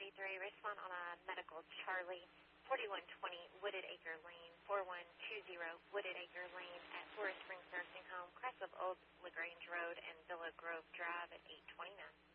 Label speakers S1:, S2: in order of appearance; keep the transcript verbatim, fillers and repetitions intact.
S1: thirty-three, respond on a medical Charlie, forty-one twenty Wooded Acre Lane, four one two zero Wooded Acre Lane at Forest Springs Nursing Home, crest of Old LaGrange Road and Villa Grove Drive at eight twenty-nine.